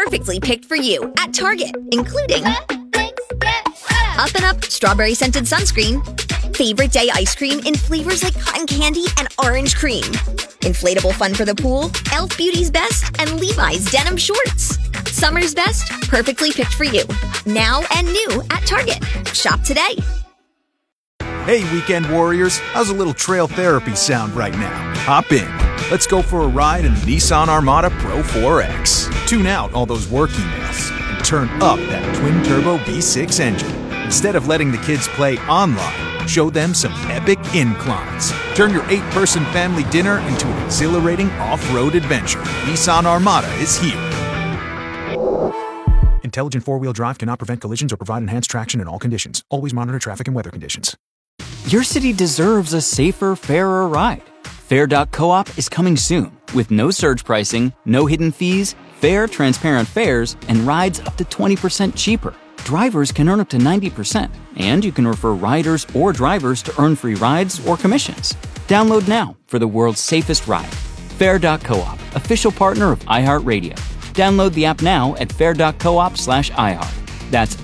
perfectly picked for you at Target, including Up and Up strawberry scented sunscreen, favorite day ice cream in flavors like cotton candy and orange cream, inflatable fun for the pool, Elf Beauty's Best, and Levi's denim shorts. Summer's best, perfectly picked for you. Now and new at Target. Shop today. Hey, weekend warriors, how's a little trail therapy sound right now? Hop in. Let's go for a ride in the Nissan Armada Pro 4X. Tune out all those work emails and turn up that twin-turbo V6 engine. Instead of letting the kids play online, show them some epic inclines. Turn your 8-person family dinner into an exhilarating off-road adventure. Nissan Armada is here. Intelligent four-wheel drive cannot prevent collisions or provide enhanced traction in all conditions. Always monitor traffic and weather conditions. Your city deserves a safer, fairer ride. Fair.coop is coming soon with no surge pricing, no hidden fees, fair, transparent fares, and rides up to 20% cheaper. Drivers can earn up to 90%, and you can refer riders or drivers to earn free rides or commissions. Download now for the world's safest ride. Fair.coop, official partner of iHeartRadio. Download the app now at fair.coop/iHeart. That's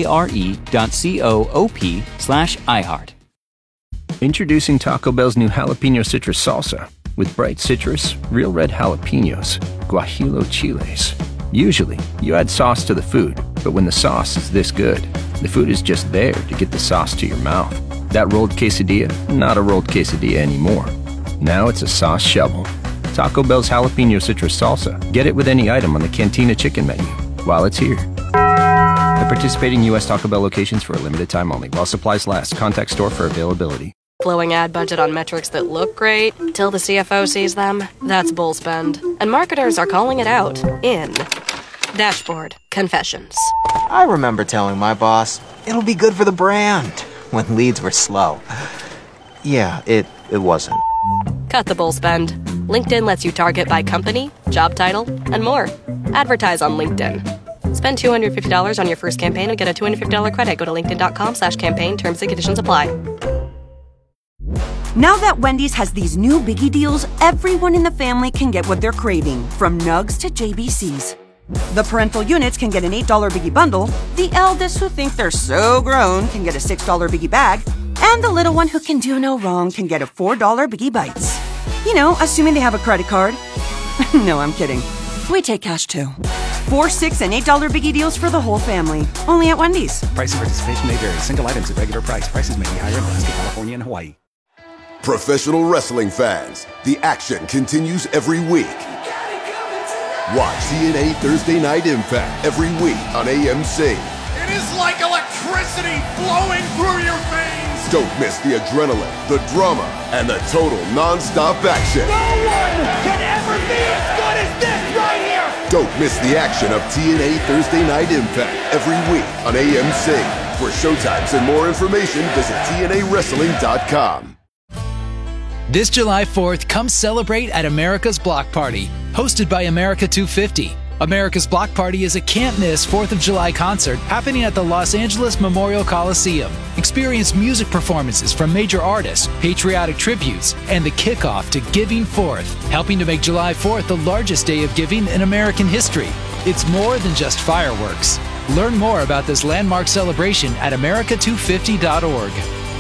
FARE.coop/iHeart. Introducing Taco Bell's new jalapeno citrus salsa with bright citrus, real red jalapenos, guajillo chiles. Usually, you add sauce to the food, but when the sauce is this good, the food is just there to get the sauce to your mouth. That rolled quesadilla, not a rolled quesadilla anymore. Now it's a sauce shovel. Taco Bell's jalapeno citrus salsa. Get it with any item on the Cantina chicken menu while it's here. At participating U.S. Taco Bell locations for a limited time only. While supplies last. Contact store for availability. Flowing ad budget on metrics that look great till the CFO sees them. That's bull spend. And marketers are calling it out in Dashboard Confessions. I remember telling my boss, it'll be good for the brand, when leads were slow. Yeah, it wasn't. Cut the bull spend. LinkedIn lets you target by company, job title, and more. Advertise on LinkedIn. Spend $250 on your first campaign and get a $250 credit. Go to linkedin.com/campaign. Terms and conditions apply. Now that Wendy's has these new biggie deals, everyone in the family can get what they're craving, from nugs to JBCs. The parental units can get an $8 biggie bundle, the eldest who think they're so grown can get a $6 biggie bag, and the little one who can do no wrong can get a $4 biggie bites. You know, assuming they have a credit card. No, I'm kidding. We take cash too. $4, $6, and $8 biggie deals for the whole family. Only at Wendy's. Price and participation may vary. Single items at regular price. Prices may be higher in Alaska, California, and Hawaii. Professional wrestling fans, the action continues every week. Watch TNA Thursday Night Impact every week on AMC. It is like electricity flowing through your veins. Don't miss the adrenaline, the drama, and the total non-stop action. No one can ever be as good as this right here. Don't miss the action of TNA Thursday Night Impact every week on AMC. For showtimes and more information, visit TNAWrestling.com. This July 4th, come celebrate at America's Block Party, hosted by America 250. America's Block Party is a can't-miss 4th of July concert happening at the Los Angeles Memorial Coliseum. Experience music performances from major artists, patriotic tributes, and the kickoff to Giving Forth, helping to make July 4th the largest day of giving in American history. It's more than just fireworks. Learn more about this landmark celebration at america250.org.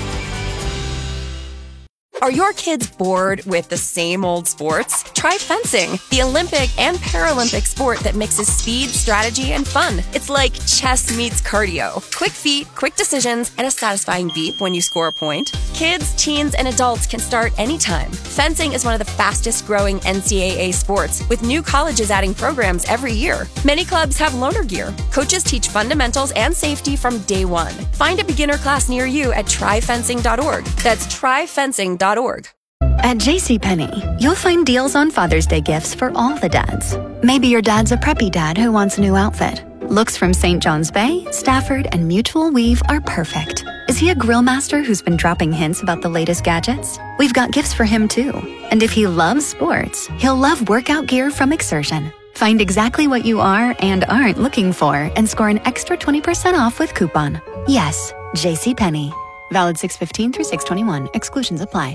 Are your kids bored with the same old sports? Try fencing, the Olympic and Paralympic sport that mixes speed, strategy, and fun. It's like chess meets cardio. Quick feet, quick decisions, and a satisfying beep when you score a point. Kids, teens, and adults can start anytime. Fencing is one of the fastest growing NCAA sports, with new colleges adding programs every year. Many clubs have loaner gear. Coaches teach fundamentals and safety from day one. Find a beginner class near you at tryfencing.org. That's tryfencing.org. At JCPenney, you'll find deals on Father's Day gifts for all the dads. Maybe your dad's a preppy dad who wants a new outfit. Looks from St. John's Bay, Stafford, and Mutual Weave are perfect. Is he a grill master who's been dropping hints about the latest gadgets? We've got gifts for him too. And if he loves sports, he'll love workout gear from Exertion. Find exactly what you are and aren't looking for and score an extra 20% off with coupon. Yes, JCPenney. Valid 6/15 through 6/21. Exclusions apply.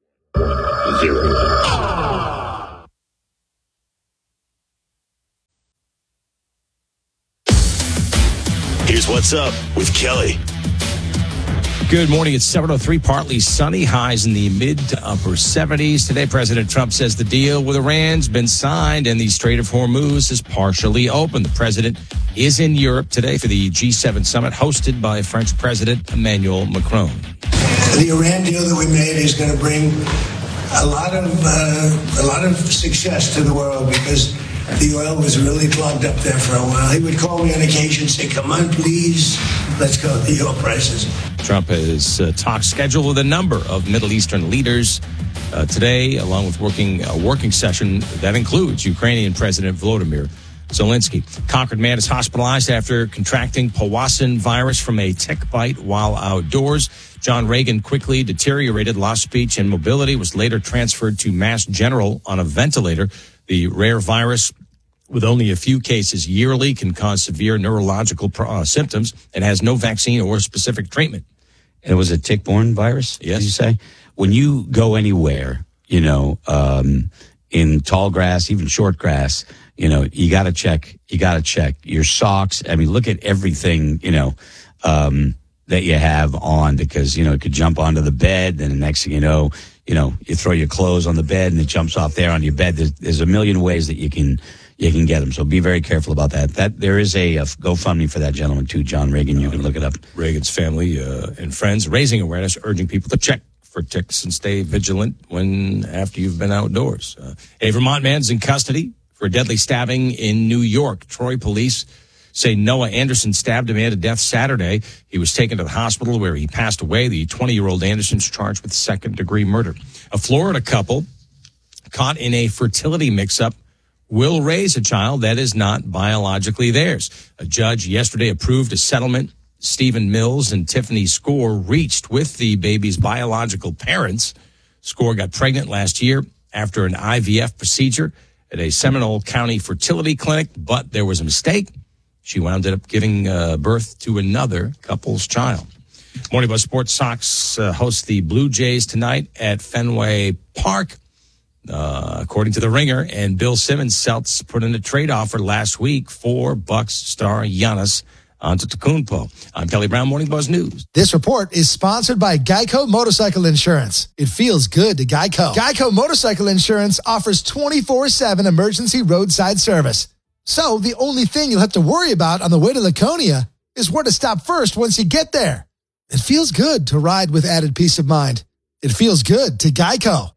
0. Here's What's Up with Kelly. Good morning. It's 7:03, partly sunny, highs in the mid to upper 70s. Today, President Trump says the deal with Iran's been signed and the Strait of Hormuz is partially open. The president is in Europe today for the G7 summit hosted by French President Emmanuel Macron. The Iran deal that we made is going to bring a lot of success to the world because the oil was really clogged up there for a while. He would call me on occasion and say, come on, please, let's go with the oil prices. Trump has talks scheduled with a number of Middle Eastern leaders today, along with a working session that includes Ukrainian President Volodymyr Zelensky. Concord man is hospitalized after contracting Powassan virus from a tick bite while outdoors. John Reagan quickly deteriorated, lost speech and mobility, was later transferred to Mass General on a ventilator. The rare virus, with only a few cases yearly, can cause severe neurological symptoms and has no vaccine or specific treatment. And it was a tick-borne virus, yes. Did you say? When you go anywhere, in tall grass, even short grass, you got to check your socks. I mean, look at everything, that you have on because, it could jump onto the bed. And the next thing you know, you throw your clothes on the bed and it jumps off there on your bed. There's a million ways that you can get them. So be very careful about that. There is a GoFundMe for that gentleman too, John Reagan. You can look it up. Reagan's family and friends raising awareness, urging people to check for ticks and stay vigilant after you've been outdoors. A Vermont man's in custody for a deadly stabbing in New York. Troy police say Noah Anderson stabbed a man to death Saturday. He was taken to the hospital where he passed away. The 20-year-old Anderson's charged with second-degree murder. A Florida couple caught in a fertility mix-up will raise a child that is not biologically theirs. A judge yesterday approved a settlement Stephen Mills and Tiffany Score reached with the baby's biological parents. Score got pregnant last year after an IVF procedure at a Seminole County fertility clinic, but there was a mistake. She wound up giving birth to another couple's child. Morning Buzz Sports Sox host the Blue Jays tonight at Fenway Park. According to the Ringer, and Bill Simmons, Celtics put in a trade offer last week for Bucks star Giannis Antetokounmpo. I'm Kelly Brown, Morning Buzz News. This report is sponsored by Geico Motorcycle Insurance. It feels good to Geico. Geico Motorcycle Insurance offers 24/7 emergency roadside service. So the only thing you'll have to worry about on the way to Laconia is where to stop first once you get there. It feels good to ride with added peace of mind. It feels good to Geico.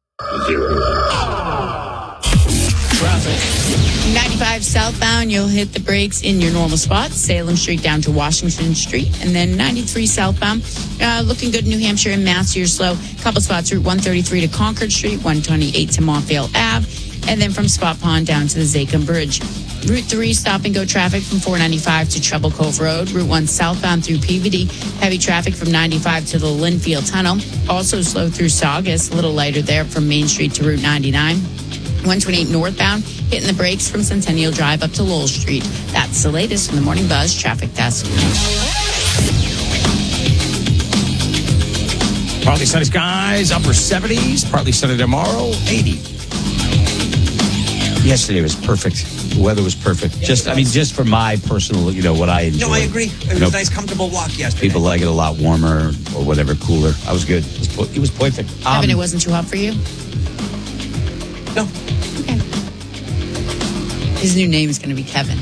Traffic. 95 southbound, you'll hit the brakes in your normal spots. Salem Street down to Washington Street. And then 93 southbound, looking good in New Hampshire and Mass. You're slow. Couple spots, Route 133 to Concord Street, 128 to Montvale Ave. And then from Spot Pond down to the Zachem Bridge. Route 3 stop-and-go traffic from 495 to Treble Cove Road. Route 1 southbound through Peabody. Heavy traffic from 95 to the Linfield Tunnel. Also slow through Saugus. A little lighter there from Main Street to Route 99. 128 northbound, hitting the brakes from Centennial Drive up to Lowell Street. That's the latest from the Morning Buzz Traffic Desk. Partly sunny skies, upper 70s. Partly sunny tomorrow, 80. Yesterday was perfect. The weather was perfect. Just for my personal, what I enjoy. No, I agree. It was a nice, comfortable walk yesterday. People like it a lot warmer or whatever, cooler. I was good. It was perfect. Kevin, it wasn't too hot for you? No. Okay. His new name is going to be Kevin.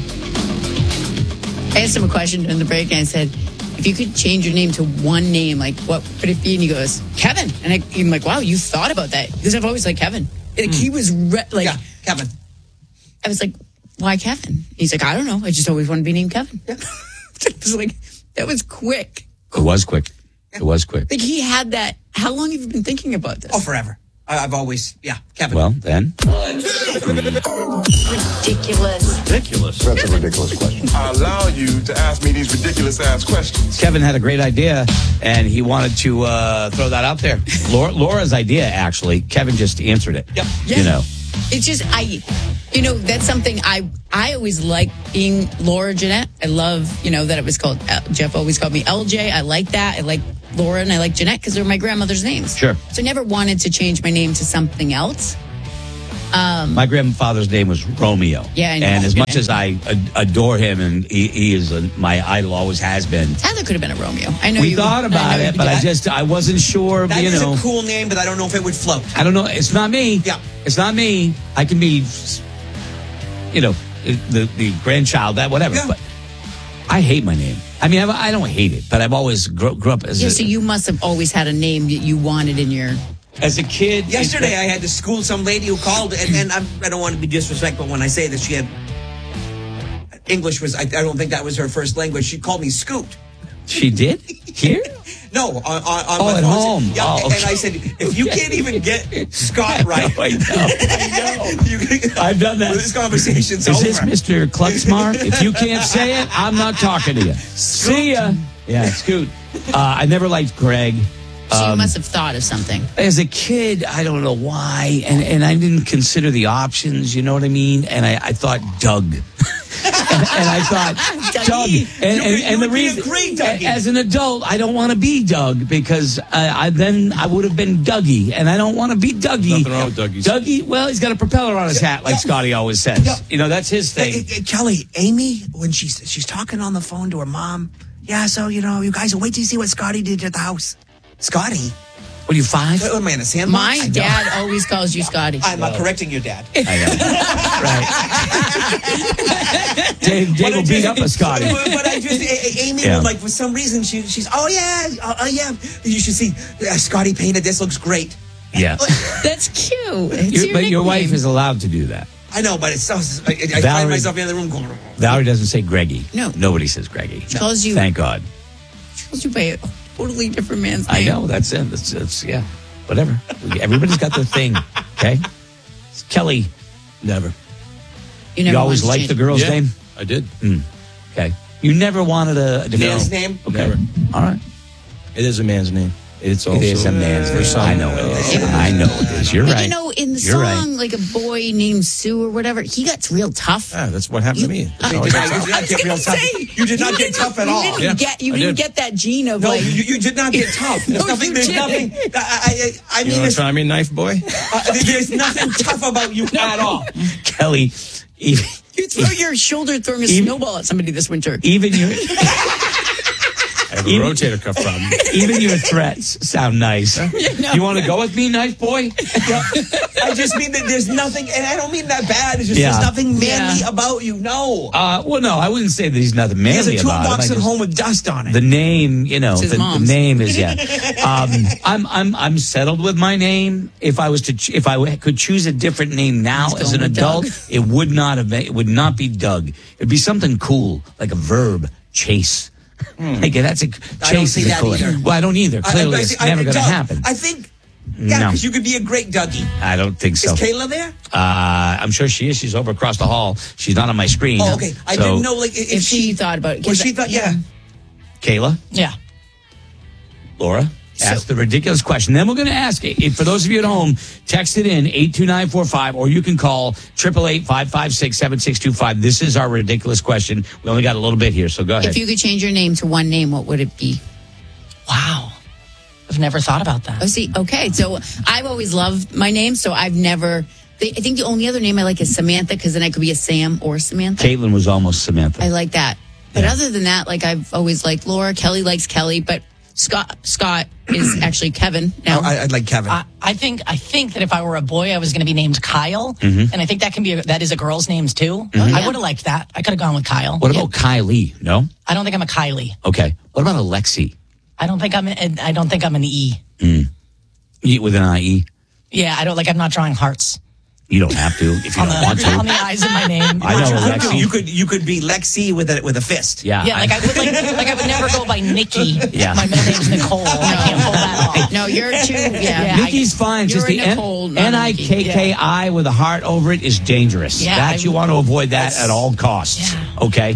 I asked him a question during the break, and I said, if you could change your name to one name, like, what would it be? And he goes, Kevin. And I'm like, wow, you thought about that. Because I've always liked Kevin. Like, he was, yeah, Kevin. I was like, why Kevin? He's like, I don't know. I just always wanted to be named Kevin. Yeah. It was like, that was quick. It was quick. It was quick. Like, he had that. How long have you been thinking about this? Oh, forever. I've always, Kevin. Well, then. Ridiculous. Ridiculous? That's a ridiculous question. I allow you to ask me these ridiculous-ass questions. Kevin had a great idea, and he wanted to throw that out there. Laura's idea, actually. Kevin just answered it. Yep. Yeah. It's just, that's something I always like being Laura Jeanette. I love, that it was called, Jeff always called me LJ. I like that. I like Laura and I like Jeanette because they're my grandmother's names. Sure. So I never wanted to change my name to something else. My grandfather's name was Romeo. Yeah, I know. And as much as I adore him, and he is my idol, always has been. Tyler could have been a Romeo. I know we thought about it, but I wasn't sure. That is a cool name, but I don't know if it would float. I don't know. It's not me. Yeah. It's not me. I can be, the grandchild, that whatever. Yeah. But I hate my name. I mean, I don't hate it, but I've always grew up as so you must have always had a name that you wanted in your... As a kid... Yesterday, I had to school some lady who called, and I don't want to be disrespectful when I say this. She had... English was... I don't think that was her first language. She called me Scoot. She did? Here? No, on my at phone. home. Yeah, okay. And I said, if you can't even get Scott right... I know. I've done that. Well, this conversation's Is over. this Mr. Klutzmark? If you can't say it, I'm not talking to you. See ya. Yeah, Scoot. I never liked Greg. So you must have thought of something. As a kid, I don't know why, and I didn't consider the options, you know what I mean? And I thought Doug. and I thought Doug. And the reason, as an adult, I don't want to be Doug because I would have been Dougie, and I don't want to be Dougie. Nothing wrong with Dougie. Dougie, well, he's got a propeller on his hat, like Scotty always says. Yeah. You know, that's his thing. Kelly, Amy, when she's talking on the phone to her mom, so, you guys will wait till you see what Scotty did at the house. Scotty? What are you, 5? What am I in a sandbox? My dad always calls you Scotty. I'm correcting your dad. I know. Right. Dave will beat up a Scotty. But I just, Amy, would, for some reason, she's, you should see, Scotty painted this, looks great. Yeah. That's cute. But your wife is allowed to do that. I know, but it's so, I find myself in the room going... Valerie doesn't say Greggy. No. Nobody says Greggy. She calls you... Thank God. She calls you by a totally different man's name. I know, that's it. That's yeah. Whatever. Everybody's got their thing, okay? It's Kelly. Never. You always liked the girl's name? I did. Okay. You never wanted a man's name? Okay. Never. All right. It is a man's name. It is a man's name. I know it is. I know it is. You're right. In the song, like a boy named Sue or whatever, he got real tough. Yeah, that's what happened to me. You did not get real tough. You did not get tough at all. You didn't get that gene of you did not get tough. There's nothing. I mean, you want to try me, knife boy? There's nothing tough about you at all, Kelly. You throw your shoulder throwing a snowball at somebody this winter. Even your. I have a rotator cuff problem. Even your threats sound nice. You want to go with me, knife boy? I just mean that there's nothing, and I don't mean that bad. It's just there's nothing manly about you. No. Well, no, I wouldn't say that he's nothing manly about it. He has a toolbox at home with dust on it. The name, the name is I'm settled with my name. If I could choose a different name now as an adult, it would not be Doug. It'd be something cool, like a verb, chase. Like that's a chase. I don't see that either. Well, I don't either. Clearly, it's never going to happen. I think, because you could be a great Dougie. I don't think so. Is Kayla there? I'm sure she is. She's over across the hall. She's not on my screen. Oh, okay. I didn't know, if she thought about it. Well, she thought, Kayla? Yeah. Laura? Ask the ridiculous question. Then we're going to ask it. For those of you at home, text it in 82945, or you can call 888-556-7625. This is our ridiculous question. We only got a little bit here, so go ahead. If you could change your name to one name, what would it be? Wow. I've never thought about that. Oh, see, okay. So I've always loved my name, so I've never... I think the only other name I like is Samantha, because then I could be a Sam or Samantha. Caitlin was almost Samantha. I like that. But other than that, I've always liked Laura. Kelly likes Kelly, but Scott is actually Kevin now. I'd like Kevin. I think that if I were a boy, I was going to be named Kyle, and I think that is a girl's name too. I would have liked that. I could have gone with Kyle. What about Kylie? No, I don't think I'm a Kylie. Okay. What about Alexi? I don't think I'm an E. With an IE? Yeah, I don't I'm not drawing hearts. You don't have to if you don't want to. On the eyes of my name. I know Lexi. You could be Lexi with a fist. Yeah. Yeah, I would never go by Nikki. Yeah. My middle name's Nicole. I can't pull that off. No, you're too. Yeah. Nikki's fine. Just the Nicole, Nikki with a heart over it is dangerous. Yeah, you want to avoid that at all costs. Yeah. Okay.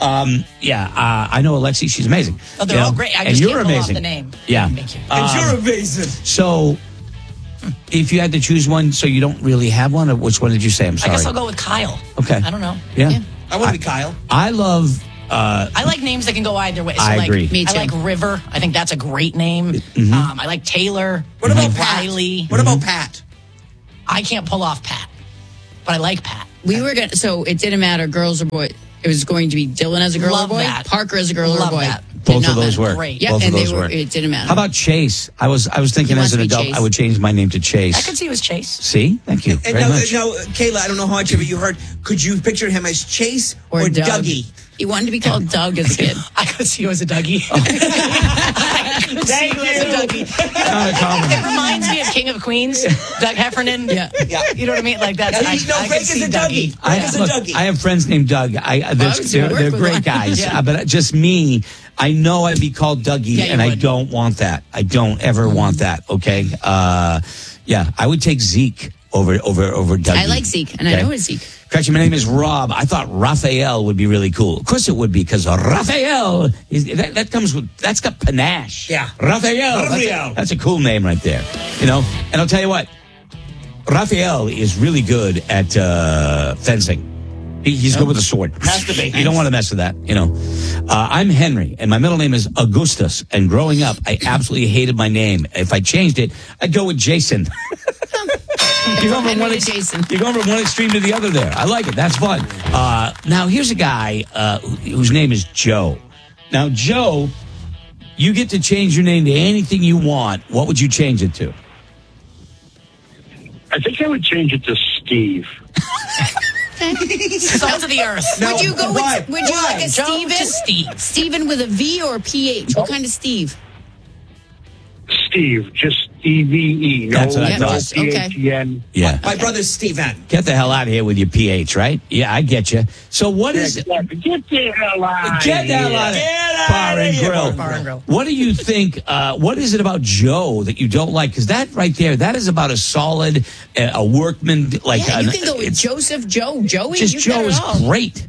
I know Alexi. She's amazing. Oh, they're all great. I just can't pull off the name. Yeah. Thank you. And you're amazing. So, if you had to choose one, so you don't really have one, or which one did you say? I'm sorry. I guess I'll go with Kyle. Okay. I don't know. Yeah. I want to be Kyle. I love... I like names that can go either way. So I agree. Me too. I like River. I think that's a great name. I like Taylor. What about Pat? Riley? What about Pat? I can't pull off Pat. but I like Pat. We were going to, so it didn't matter, girls or boys. It was going to be Dylan as a girl Love or boy, that. Parker as a girl Love or boy. that. Both of those work. Great. Yeah, Both of and those work. it didn't matter. How about Chase? I was thinking He as wants an to be adult, Chase. I would change my name to Chase. I could see it was Chase. See? Thank you And very now, much. Kayla, I don't know how much of it you heard. Could you picture him as Chase or Doug. Dougie? He wanted to be called Doug as a kid. I could see you as a Dougie. Thank you. It reminds me of King of Queens, Doug Heffernan. Yeah. You know what I mean? Like that's. I Frank could is see a Dougie. Dougie. I have friends named Doug. They're great guys, Yeah. but just me. I know I'd be called Dougie, Yeah, you and I would. don't want that. I don't ever want that. Okay, I would take Zeke over Dougie. I like Zeke, and I know it's Zeke. Correction, my name is Rob. I thought Raphael would be really cool. Of course it would be, because Raphael, that's got panache. Yeah. Raphael. That's a cool name right there. You know, and I'll tell you what, Raphael is really good at fencing. He's good with a sword. Has to be. You don't want to mess with that, you know. I'm Henry, and my middle name is Augustus. And growing up, I absolutely hated my name. If I changed it, I'd go with Jason. You're going from one extreme to the other there. I like it. That's fun. Now, here's a guy whose name is Joe. Now, Joe, you get to change your name to anything you want. What would you change it to? I think I would change it to Steve. Salt of the earth. Would you go with? Would you like a Joe Steven? to Steve. Steven with a V or a PH? What kind of Steve? Steve, just EVE. No, That's what I no thought. PHEN. Yeah. My brother's Steven. Get the hell out of here with your PH, right? Yeah, I get you. So what is it? Get the hell out Get the hell out of here. Bar and Grill. Bar and Grill. What do you think, what is it about Joe that you don't like? Because that right there, that is about a solid, a workman. Like Yeah, you can go with Joseph, Joe, Joey. Just You've Joe got it is all. great.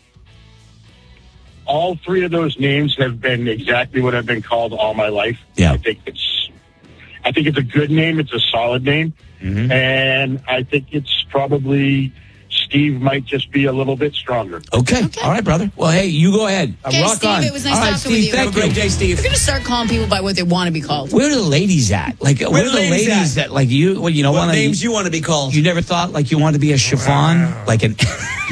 All three of those names have been exactly what I've been called all my life. Yeah. I think it's a good name. It's a solid name. Mm-hmm. And I think it's probably Steve might just be a little bit stronger. Okay. All right, brother. Well, hey, you go ahead. Okay, Rock Steve, on. it was nice All right, talking Steve, with you. thank Have a great you. day, Steve. We're going to start calling people by what they want to be called. Where are the ladies at? Like, where are the ladies that, like, you, well, you know, What names you want to be called? You never thought, like, you wanted to be a chiffon? Like an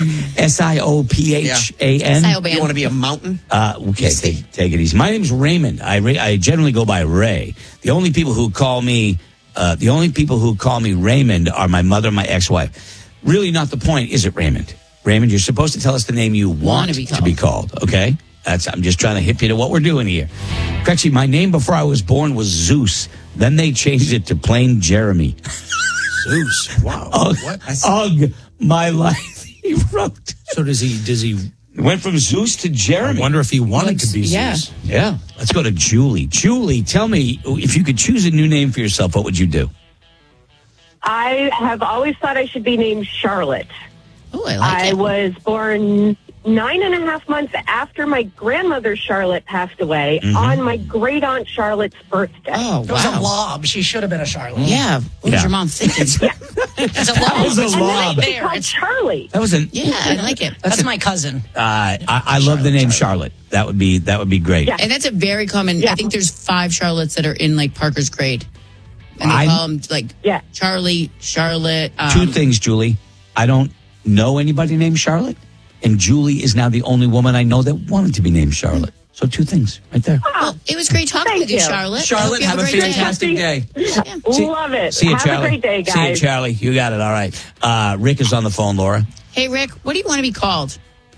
SIOPHAN? You want to be a mountain? Okay, take it easy. My name's Raymond. I generally go by Ray. The only people who call me Raymond are my mother and my ex-wife. Really not the point, is it, Raymond? Raymond, you're supposed to tell us the name you want to be called, okay? I'm just trying to hip you to what we're doing here. Actually, my name before I was born was Zeus. Then they changed it to plain Jeremy. Zeus. Wow. Ugh, my life, he wrote. So does he went from Zeus to Jeremy. I wonder if he wanted to be Zeus. Yeah. Let's go to Julie. Julie, tell me, if you could choose a new name for yourself, what would you do? I have always thought I should be named Charlotte. Oh, I like it. I was born 9.5 months after my grandmother Charlotte passed away on my great aunt Charlotte's birthday. Oh, It was a lob. She should have been a Charlotte. Yeah. What was your mom thinking? It's a lob. was a It's lob. right there. It's Charlie. That was Yeah, I like it. That's my cousin. I love the name Charlotte. That would be great. And that's a very common. I think there's 5 Charlottes that are in like Parker's grade, and they call them like Charlie, Charlotte. Two things, Julie. I don't know anybody named Charlotte, and Julie is now the only woman I know that wanted to be named Charlotte. So 2 things right there. Well, it was great talking with you, Charlotte. Charlotte, have a great day. fantastic day. Love it. See you, Have Charlie. a great day, guys. See you, Charlie. You got it. All right. Rick is on the phone, Laura. Hey, Rick, what do you want to be called?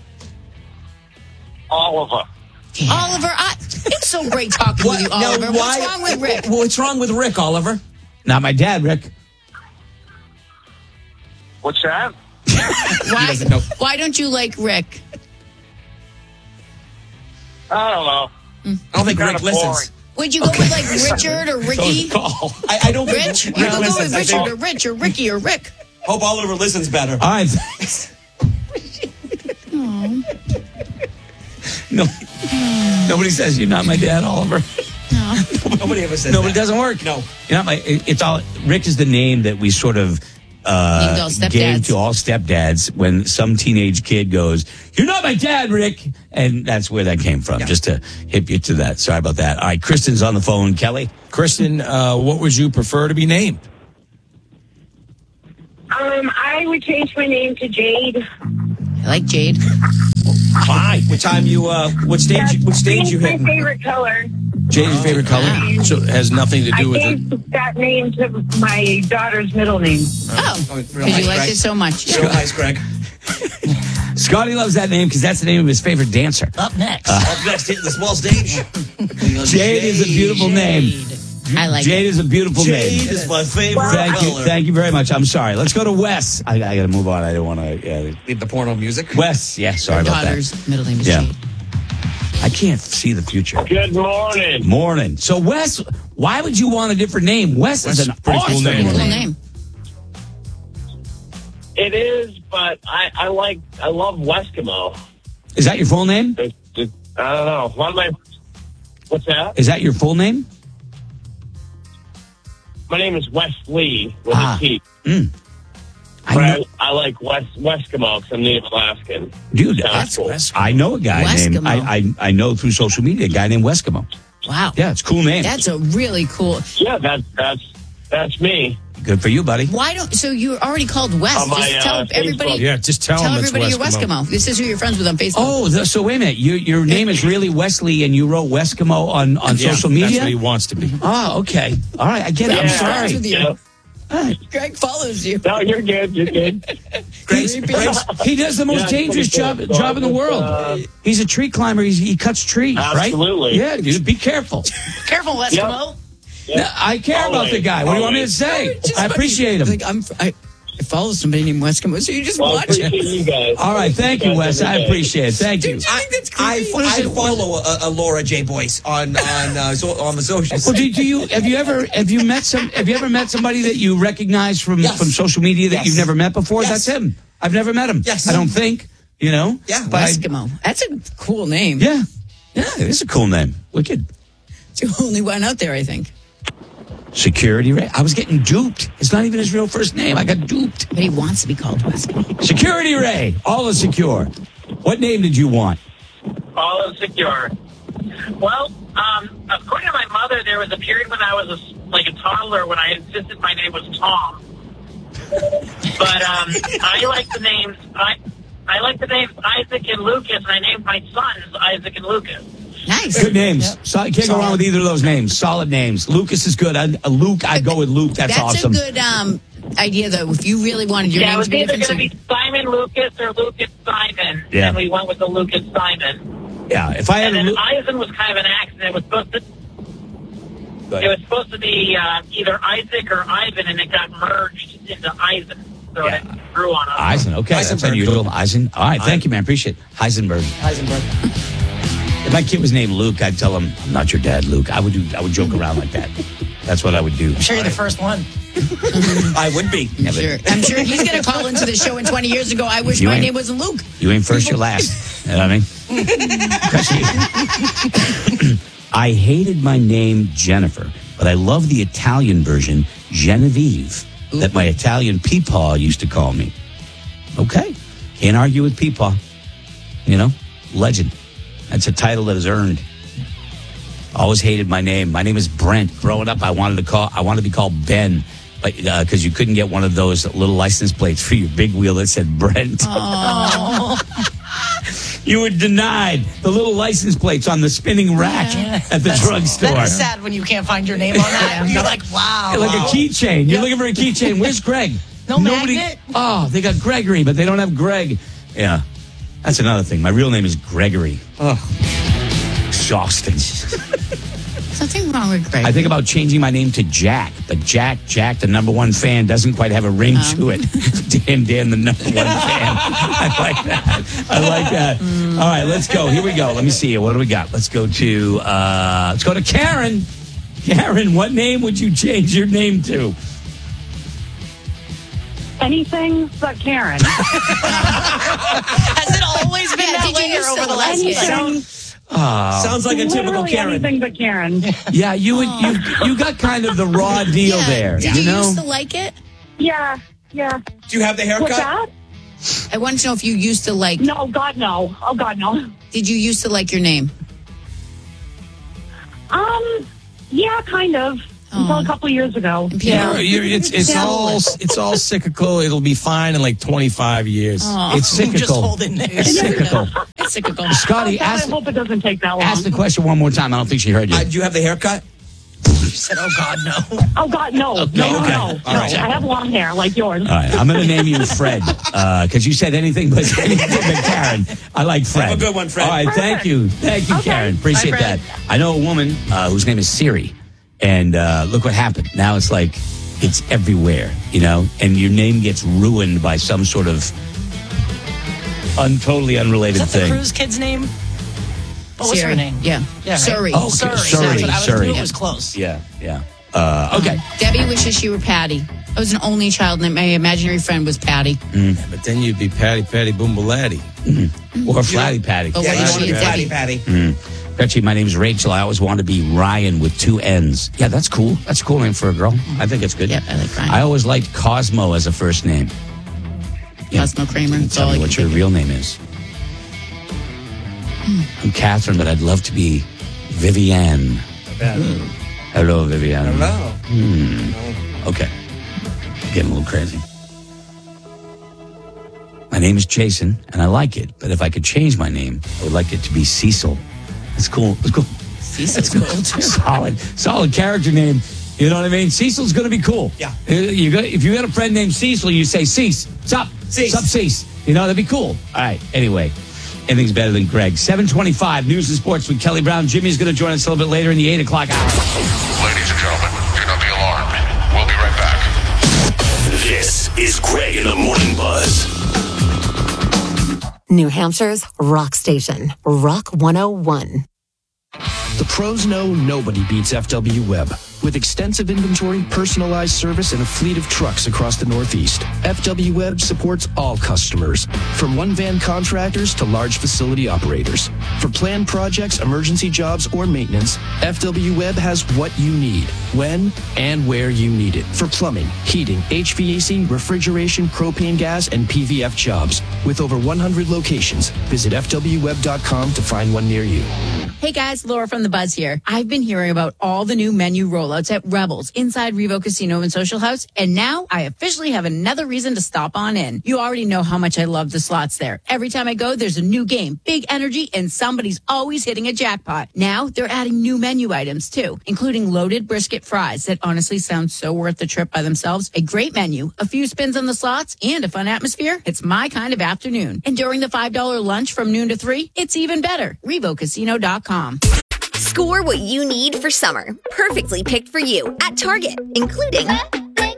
Oliver. Oliver, it's so great talking with you, Oliver. What's wrong with Rick? What's wrong with Rick, Oliver? Not my dad, Rick. What's that? Why don't you like Rick? I don't know. I don't think Rick listens. Would you go with like Richard or Ricky? I don't think Rich? Rick You can go listens. with Richard or Rich or Ricky or Rick. Hope Oliver listens better. All right. Thanks. No, nobody says you're not my dad, Oliver. Nobody ever says No, that. but it doesn't work. No. You're not my. It's all. Rick is the name that we sort of Named all stepdads. gave to all stepdads when some teenage kid goes, "You're not my dad, Rick," and that's where that came from. Just to hip you to that. Sorry about that. All right, Kristen's on the phone. Kelly, Kristen, what would you prefer to be named? I would change my name to Jade. I like Jade. Hi. What time you? What stage? What stage you My hit? favorite color. Jade's favorite color? So it has nothing to do with I it. gave that name to my daughter's middle name. Because you liked it so much. Real nice, Greg. Scotty loves that name because that's the name of his favorite dancer. Up next. Up next, hit the small stage. Jade is a beautiful name. I like Jade it. is a beautiful name. Jade is my favorite color. Thank you very much. I'm sorry. Let's go to Wes. I got to move on. I don't want to. Leave the porno music. Wes. Yeah, sorry Your about that. daughter's middle name is Yeah. Jade. I can't see the future. Good morning. Morning. So, Wes, why would you want a different name? Wes is an pretty cool awesome name. Cool name. It is, but I love Weskimo. Is that your full name? I don't know. What's that? Is that your full name? My name is Wesley with a T. I like Weskimo because I'm Native Alaskan. Dude, Sounds cool. I know a guy named, Weskimo. I know through social media, a guy named Weskimo. Wow. Yeah, it's a cool name. That's a really cool. Yeah, that's me. Good for you, buddy. Why don't? So you're already called Wes. On my, Just tell everybody. Yeah, just tell them it's everybody you're Weskimo. Weskimo. This is who you're friends with on Facebook. Oh, so wait a minute. Your name is really Wesley, and you wrote Weskimo on social media? That's what he wants to be. Oh, okay. All right, I get it. I'm Yeah. sorry. With you. Yeah. Greg follows you. No, you're good. You're good. He does the most Yeah, dangerous job pretty cool. in the world. He's a tree climber. He cuts trees, Absolutely. right? Yeah, dude, be careful. Careful, Eskimo. No, I care about the guy. What do you want me to say? I appreciate him. Like I follow somebody named Weskimo, so you just Well, I watch it. appreciate you guys. All right, thank you, Wes. I appreciate it. Thank you. I follow a Laura J. Boyce on the socials. Well, have you ever met somebody that you recognize from social media that you've never met before? Yes. That's him. I've never met him. Yes. I don't think. Yeah, but Weskimo. That's a cool name. yeah, it is a cool name. Wicked. It's the only one out there, I think. Security Ray. I was getting duped. It's not even his real first name. I got duped. But he wants to be called Weskimo. Security Ray. All is secure. What name did you want? All is secure. Well, according to my mother, there was a period when I was a toddler when I insisted my name was Tom. But I like the names. I like the names Isaac and Lucas, and I named my sons Isaac and Lucas. Nice. Good names. Yep. So, can't go wrong with either of those names. Solid names. Lucas is good. Luke, I'd go with Luke. That's awesome. That's a good idea, though. If you really wanted your name to be different. It was either going to be Simon Lucas or Lucas Simon. Yeah. And we went with the Lucas Simon. Yeah. If I had and then Eisen was kind of an accident. It was supposed to be either Isaac or Ivan, and it got merged into Eisen. So it grew on us. Eisen. Okay. That's unusual. Eisen. All right. Thank you, man. Appreciate it. Heisenberg. If my kid was named Luke, I'd tell him, I'm not your dad, Luke. I would joke around like that. That's what I would do. I'm sure you're the first one. I would be. I'm sure he's going to call into the show in 20 years ago. I wish my name wasn't Luke. You ain't first, you're last. You know what I mean? I hated my name Jennifer, but I love the Italian version, Genevieve, that my Italian peepaw used to call me. Okay. Can't argue with peepaw. Legend. That's a title that is earned. Always hated my name. My name is Brent. Growing up, I wanted to be called Ben, but because you couldn't get one of those little license plates for your big wheel that said Brent. You were denied the little license plates on the spinning rack at the drugstore. That is sad when you can't find your name on that. You're like, wow. Like a keychain. You're looking for a keychain. Where's Greg? Nobody. Magnet? Oh, they got Gregory, but they don't have Greg. Yeah. That's another thing. My real name is Gregory. Oh, exhausting. Nothing wrong with Greg. I think about changing my name to Jack, but Jack, the number one fan, doesn't quite have a ring to it. Dan, the number one fan. I like that. All right, let's go. Here we go. Let me see. What do we got? Let's go to Karen. Karen, what name would you change your name to? Anything but Karen. Has it always been that way or over the last year? Sounds like a typical Karen. Anything but Karen. Yeah, you got kind of the raw deal there. Did you used to like it? Yeah. Do you have the haircut? What's that? I wanted to know if you used to like... No, God, no. Oh, God, no. Did you used to like your name? Yeah, kind of. until a couple of years ago. It's all cyclical. It'll be fine in like 25 years. It's cyclical. Just hold in there. It's cyclical. It's cyclical. Scotty, I hope it doesn't take that long. ask the question one more time. I don't think she heard you. Do you have the haircut? She said, "Oh God, no." Oh God, no. Okay. No. All right. I have long hair like yours. All right, I'm going to name you Fred because you said anything but Karen. I like Fred. Have a good one, Fred. All right, thank you, Karen. Appreciate Bye, that. Fred. I know a woman whose name is Siri, and look what happened. Now it's like it's everywhere, and your name gets ruined by some sort of totally unrelated Is that thing. the cruise kid's name? What was her name? Yeah. Yeah. Surrey. Oh, Surrey. That's what I was doing. It was close. Yeah. Okay. Debbie wishes she were Patty. I was an only child, and my imaginary friend was Patty. Yeah, but then you'd be Patty Boombalatti. Or Flatty Patty. But what is she? Patty. Actually, my name's Rachel. I always wanted to be Ryan with 2 N's. Yeah, that's cool. That's a cool name for a girl. I think it's good. Yeah, I like Ryan. I always liked Cosmo as a first name. Cosmo Kramer. That's Tell all me I what can your think real name is. I'm Catherine, but I'd love to be Vivienne. Hello, Vivienne. Hello. Okay. Getting a little crazy. My name is Jason, and I like it. But if I could change my name, I would like it to be Cecil. That's cool. That's cool. Cecil's cool too. Solid character name. You know what I mean? Cecil's going to be cool. Yeah. If you got a friend named Cecil, you say, Cease. Sup? Cease. Sup, Cease. That'd be cool. All right. Anyway, anything's better than Greg. 7:25, News and Sports with Kelly Brown. Jimmy's going to join us a little bit later in the 8 o'clock hour. Ladies and gentlemen, do not be alarmed. We'll be right back. This is Greg in the Morning Buzz. New Hampshire's rock station, Rock 101. The pros know nobody beats FW Web. With extensive inventory, personalized service, and a fleet of trucks across the Northeast, FW Web supports all customers, from one-van contractors to large facility operators. For planned projects, emergency jobs, or maintenance, FW Web has what you need, when and where you need it. For plumbing, heating, HVAC, refrigeration, propane gas, and PVF jobs. With over 100 locations, visit FWWeb.com to find one near you. Hey guys, Laura from The Buzz here. I've been hearing about all the new menu rollouts at Rebels inside Revo Casino and Social House, and now I officially have another reason to stop on in. You already know how much I love the slots there. Every time I go, there's a new game, big energy, and somebody's always hitting a jackpot. Now they're adding new menu items too, including loaded brisket fries that honestly sound so worth the trip by themselves. A great menu, a few spins on the slots, and a fun atmosphere. It's my kind of afternoon. And during the $5 lunch from noon to 3, it's even better. RevoCasino.com. Score what you need for summer. Perfectly picked for you at Target, including Up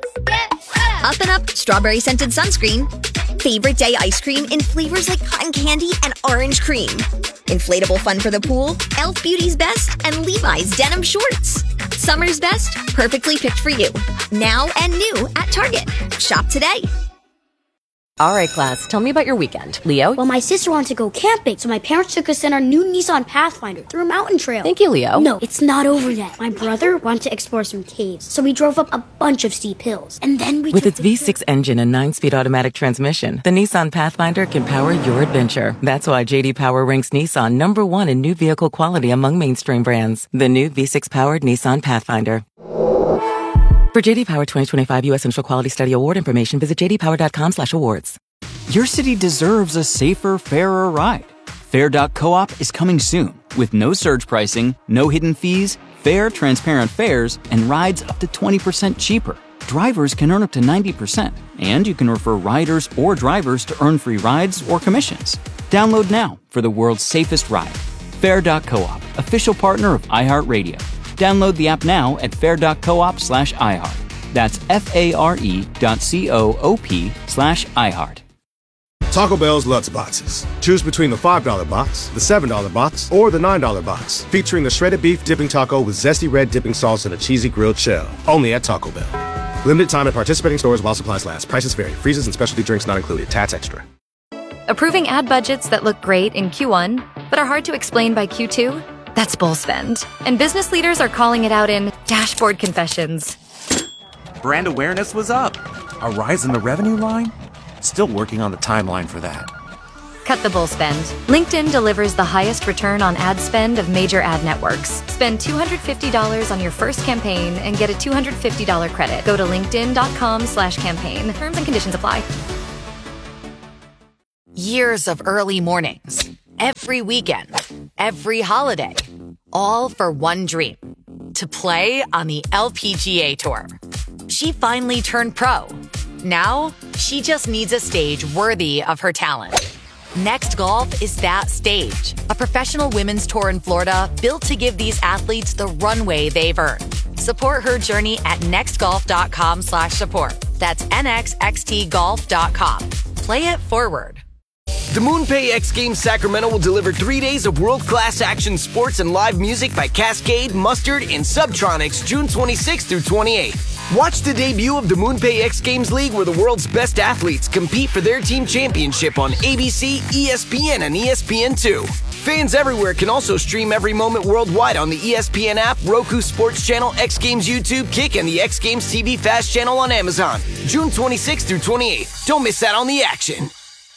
and Up strawberry scented sunscreen, favorite day ice cream in flavors like cotton candy and orange cream, inflatable fun for the pool, Elf Beauty's Best, and Levi's denim shorts. Summer's best, perfectly picked for you. Now and new at Target. Shop today. All right, class, tell me about your weekend. Leo? Well, my sister wanted to go camping, so my parents took us in our new Nissan Pathfinder through a mountain trail. Thank you, Leo. No, it's not over yet. My brother wanted to explore some caves, so we drove up a bunch of steep hills. And then we With its V6 engine and 9-speed automatic transmission, the Nissan Pathfinder can power your adventure. That's why J.D. Power ranks Nissan #1 in new vehicle quality among mainstream brands. The new V6-powered Nissan Pathfinder. For J.D. Power 2025 U.S. Central Quality Study Award information, visit jdpower.com/awards. Your city deserves a safer, fairer ride. Fair.coop is coming soon with no surge pricing, no hidden fees, fair, transparent fares, and rides up to 20% cheaper. Drivers can earn up to 90%, and you can refer riders or drivers to earn free rides or commissions. Download now for the world's safest ride. Fair.coop, official partner of iHeartRadio. Download the app now at fair.coop/iHeart. That's FARE.coop/iHeart. Taco Bell's Lutz Boxes. Choose between the $5 box, the $7 box, or the $9 box. Featuring the shredded beef dipping taco with zesty red dipping sauce and a cheesy grilled shell. Only at Taco Bell. Limited time at participating stores while supplies last. Prices vary. Freezes and specialty drinks not included. Tax extra. Approving ad budgets that look great in Q1, but are hard to explain by Q2? That's bull spend. And business leaders are calling it out in dashboard confessions. Brand awareness was up. A rise in the revenue line? Still working on the timeline for that. Cut the bull spend. LinkedIn delivers the highest return on ad spend of major ad networks. Spend $250 on your first campaign and get a $250 credit. Go to linkedin.com/campaign. Terms and conditions apply. Years of early mornings, every weekend, every holiday, all for one dream, to play on the LPGA Tour. She finally turned pro. Now, she just needs a stage worthy of her talent. Next Golf is that stage, a professional women's tour in Florida built to give these athletes the runway they've earned. Support her journey at nextgolf.com/support. That's nxxtgolf.com. Play it forward. The MoonPay X Games Sacramento will deliver 3 days of world-class action sports and live music by Cascade, Mustard, and Subtronics June 26th through 28th. Watch the debut of the MoonPay X Games League where the world's best athletes compete for their team championship on ABC, ESPN, and ESPN2. Fans everywhere can also stream every moment worldwide on the ESPN app, Roku Sports Channel, X Games YouTube, Kick, and the X Games TV Fast Channel on Amazon. June 26th through 28th. Don't miss out on the action.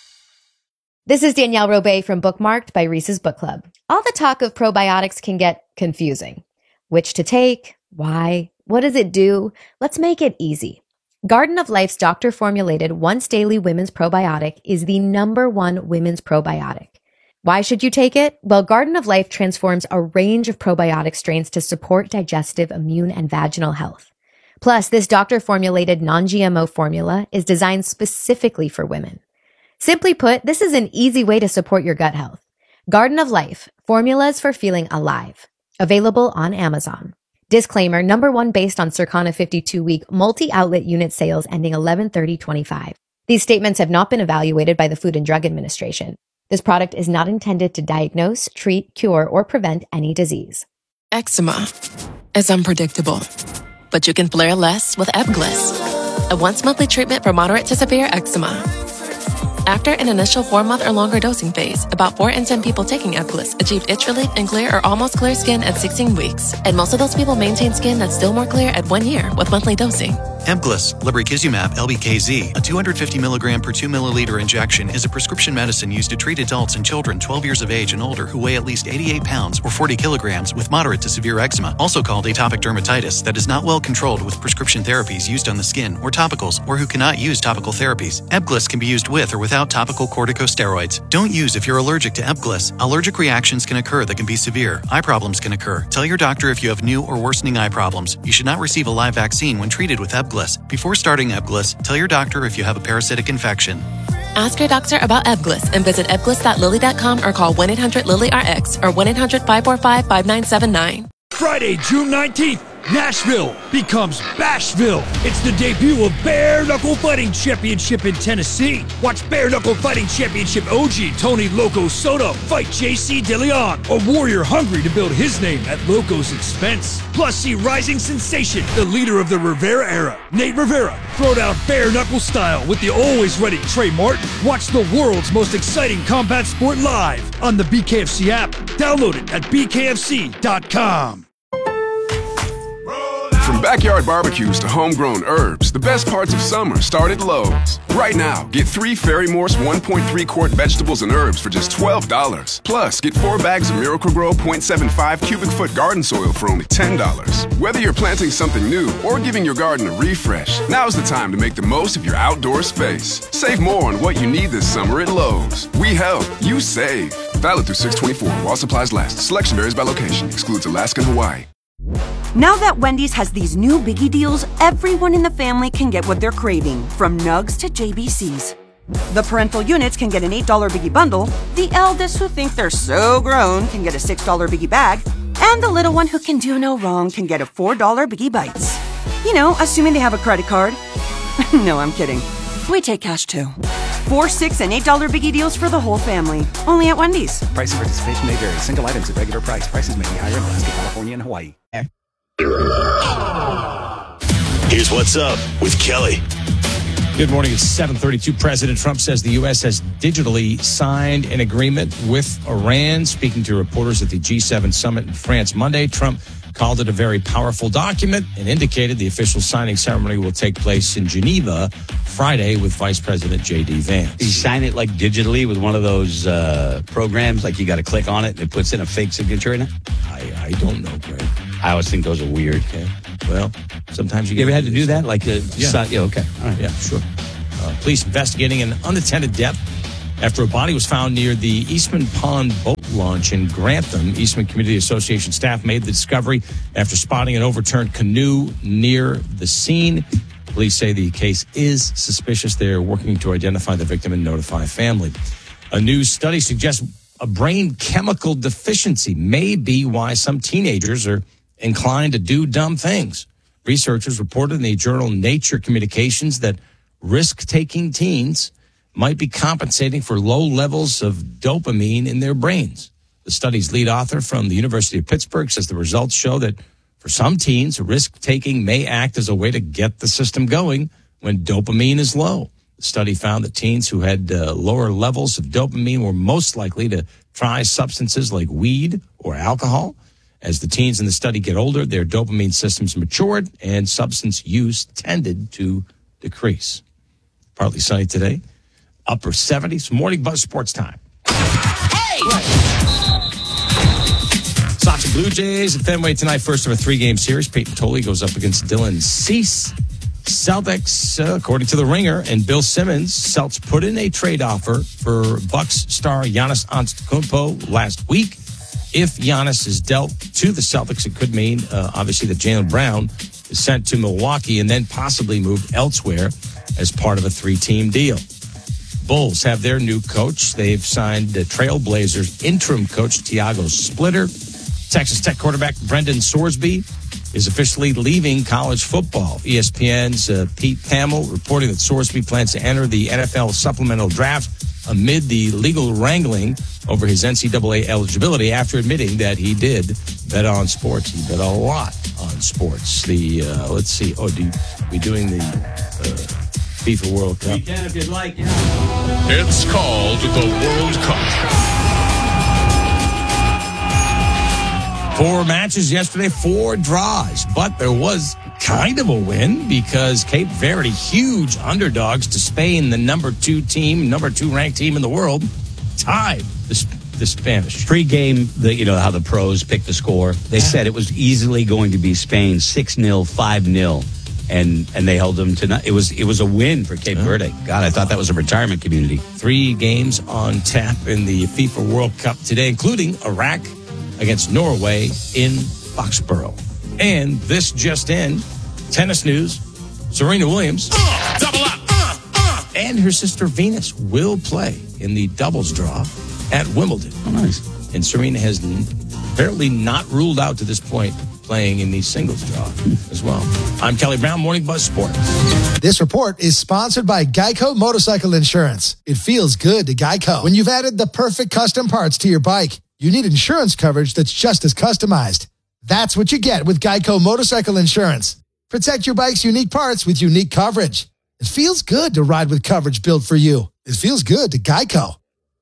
This is Danielle Robay from Bookmarked by Reese's Book Club. All the talk of probiotics can get confusing. Which to take? Why? What does it do? Let's make it easy. Garden of Life's doctor-formulated once-daily women's probiotic is the #1 women's probiotic. Why should you take it? Well, Garden of Life transforms a range of probiotic strains to support digestive, immune, and vaginal health. Plus, this doctor-formulated non-GMO formula is designed specifically for women. Simply put, this is an easy way to support your gut health. Garden of Life, formulas for feeling alive. Available on Amazon. Disclaimer, #1 based on Circana 52-week multi-outlet unit sales ending 11/30/25. These statements have not been evaluated by the Food and Drug Administration. This product is not intended to diagnose, treat, cure, or prevent any disease. Eczema is unpredictable, but you can flare less with Ebglyss, a once-monthly treatment for moderate to severe eczema. After an initial 4-month or longer dosing phase, about 4 in 10 people taking Ebglyss achieved itch relief and clear or almost clear skin at 16 weeks. And most of those people maintain skin that's still more clear at 1 year with monthly dosing. Ebglyss, lebrikizumab LBKZ, a 250 milligram per 2 milliliter injection, is a prescription medicine used to treat adults and children 12 years of age and older who weigh at least 88 pounds or 40 kilograms with moderate to severe eczema, also called atopic dermatitis, that is not well controlled with prescription therapies used on the skin or topicals, or who cannot use topical therapies. Ebglyss can be used with or without topical corticosteroids. Don't use if you're allergic to Ebglyss. Allergic reactions can occur that can be severe. Eye problems can occur. Tell your doctor if you have new or worsening eye problems. You should not receive a live vaccine when treated with Ebglyss. Before starting Ebglyss, tell your doctor if you have a parasitic infection. Ask your doctor about Ebglyss and visit ebglyss.lilly.com or call 1-800-LILY-RX or 1-800-545-5979. Friday, June 19th, Nashville becomes Bashville. It's the debut of Bare Knuckle Fighting Championship in Tennessee. Watch Bare Knuckle Fighting Championship OG Tony Loco Soto fight JC DeLeon, a warrior hungry to build his name at Loco's expense. Plus, see rising sensation, the leader of the Rivera era, Nate Rivera, throw down bare knuckle style with the always ready Trey Martin. Watch the world's most exciting combat sport live on the BKFC app. Download it at bkfc.com. From backyard barbecues to homegrown herbs, the best parts of summer start at Lowe's. Right now, get 3 Ferry Morse 1.3 quart vegetables and herbs for just $12. Plus, get 4 bags of Miracle-Gro 0.75 cubic foot garden soil for only $10. Whether you're planting something new or giving your garden a refresh, now's the time to make the most of your outdoor space. Save more on what you need this summer at Lowe's. We help, you save. Valid through 6/24 while supplies last. Selection varies by location. Excludes Alaska and Hawaii. Now that Wendy's has these new biggie deals, everyone in the family can get what they're craving, from nugs to JBCs. The parental units can get an $8 biggie bundle, the eldest who think they're so grown can get a $6 biggie bag, and the little one who can do no wrong can get a $4 biggie bites. You know, assuming they have a credit card. No, I'm kidding. We take cash too. 4, $6, and $8 biggie deals for the whole family. Only at Wendy's. Price and participation may vary. Single items at regular price. Prices may be higher in Alaska, California, and Hawaii. Here's what's up with Kelly. Good morning. It's 7:32. President Trump says the U.S. has digitally signed an agreement with Iran. Speaking to reporters at the G7 summit in France Monday, Trump called it a very powerful document and indicated the official signing ceremony will take place in Geneva Friday with Vice President J.D. Vance. You sign it like digitally with one of those programs, like you got to click on it and it puts in a fake signature in it? I don't know, Greg. I always think those are weird. Okay. Well, sometimes you ever had to do that? Like, okay. All right. Yeah, sure. Police investigating an unattended death after a body was found near the Eastman Pond boat launch in Grantham. Eastman Community Association staff made the discovery after spotting an overturned canoe near the scene. Police say the case is suspicious. They're working to identify the victim and notify family. A new study suggests a brain chemical deficiency may be why some teenagers are inclined to do dumb things. Researchers reported in the journal Nature Communications that risk-taking teens might be compensating for low levels of dopamine in their brains. The study's lead author from the University of Pittsburgh says the results show that for some teens, risk-taking may act as a way to get the system going when dopamine is low. The study found that teens who had lower levels of dopamine were most likely to try substances like weed or alcohol. As the teens in the study get older, their dopamine systems matured and substance use tended to decrease. Partly sunny today. Upper 70s. Morning Buzz Sports Time. Hey! Sox and Blue Jays at Fenway tonight. First of a 3-game series. Peyton Tolley goes up against Dylan Cease. Celtics, according to The Ringer and Bill Simmons, Celtics put in a trade offer for Bucks star Giannis Antetokounmpo last week. If Giannis is dealt to the Celtics, it could mean, obviously, that Jaylen Brown is sent to Milwaukee and then possibly moved elsewhere as part of a 3-team deal. Bulls have their new coach. They've signed the Trailblazers interim coach, Tiago Splitter. Texas Tech quarterback Brendan Sorsby is officially leaving college football. ESPN's Pete Thamel reporting that Sorsby plans to enter the NFL supplemental draft amid the legal wrangling over his NCAA eligibility after admitting that he did bet on sports. He bet a lot on sports. Let's see. We doing the FIFA World Cup? You can if you'd like. It's called the World Cup. 4 matches yesterday, 4 draws. But there was kind of a win because Cape Verde, huge underdogs to Spain, the number 2 ranked team in the world, tied the Spanish. Pre-game, how the pros picked the score. They said it was easily going to be Spain 6-0, 5-0. And they held them to it was a win for Cape Verde. God, I thought that was a retirement community. 3 games on tap in the FIFA World Cup today, including Iraq against Norway in Foxborough. And this just in, tennis news, Serena Williams and her sister Venus will play in the doubles draw at Wimbledon. Oh, nice. And Serena has apparently not ruled out to this point playing in the singles draw as well. I'm Kelly Brown, Morning Buzz Sports. This report is sponsored by Geico Motorcycle Insurance. It feels good to Geico. When you've added the perfect custom parts to your bike, you need insurance coverage that's just as customized. That's what you get with Geico Motorcycle Insurance. Protect your bike's unique parts with unique coverage. It feels good to ride with coverage built for you. It feels good to Geico.